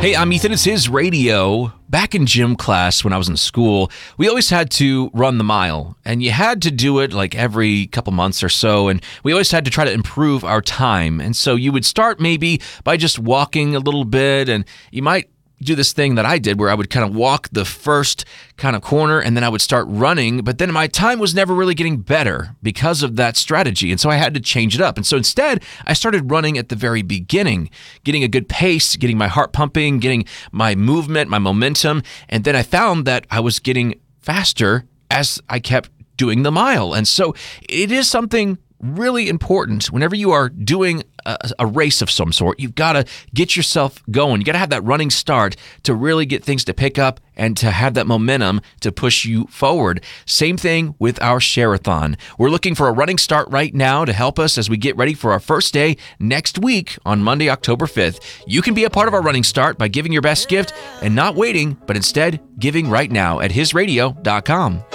Hey, I'm Ethan. It's His Radio. Back in gym class when I was in school, we always had to run the mile, and you had to do it like every couple months or so, and we always had to try to improve our time. And so you would start maybe by just walking a little bit, and you might do this thing that I did where I would kind of walk the first kind of corner and then I would start running, but then my time was never really getting better because of that strategy. And so I had to change it up. And so instead, I started running at the very beginning, getting a good pace, getting my heart pumping, getting my movement, my momentum. And then I found that I was getting faster as I kept doing the mile. And so it is something really important whenever you are doing a race of some sort. You've got to get yourself going. You got to have that running start to really get things to pick up and to have that momentum to push you forward. Same thing with our Share-a-thon. We're looking for a running start right now to help us as we get ready for our first day next week on Monday, October 5th. You can be a part of our running start by giving your best gift and not waiting, but instead giving right now at hisradio.com.